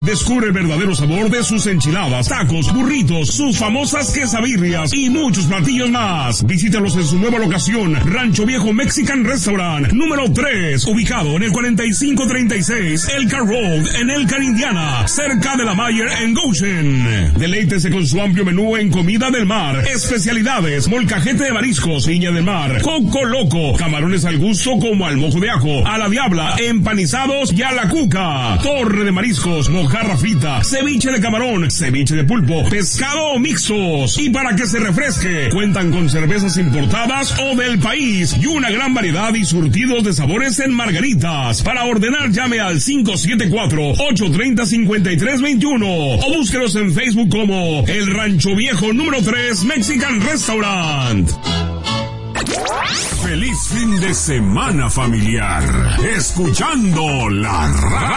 Descubre el verdadero sabor de sus enchiladas, tacos, burritos, sus famosas quesabirrias y muchos platillos más. Visítalos en su nueva locación, Rancho Viejo Mexican Restaurant, número 3, ubicado en el 4536 Elkhart Road, en Elkhart, Indiana, cerca de la Mayer en Goshen. Deleítese con su amplio menú en comida del mar, especialidades, molcajete de mariscos, piña del mar, coco loco, camarones al gusto como al mojo de ajo, a la diabla, empanizados y a la cuca, torre de mariscos, mojarra frita, ceviche de camarón, ceviche de pulpo, pescado o mixtos. Y para que se refresque, cuentan con cervezas importadas o del país y una gran variedad y surtidos de sabores en margaritas. Para ordenar, llame al 574-830-5321 o búsquenos en Facebook como El Rancho Viejo número 3 Mexican Restaurant. Feliz fin de semana familiar, escuchando la radio.